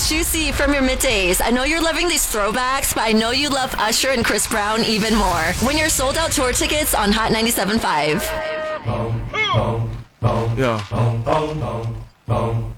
Juicy from your middays. I know you're loving these throwbacks, but I know you love Usher and Chris Brown even more. Win your sold out tour tickets on Hot 97.5. Yeah.